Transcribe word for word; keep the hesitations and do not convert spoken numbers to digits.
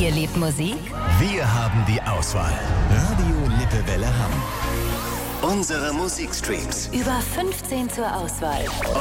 Ihr liebt Musik? Wir haben die Auswahl. Radio Lippewelle Hamm. Unsere Musikstreams. Über fünfzehn zur Auswahl.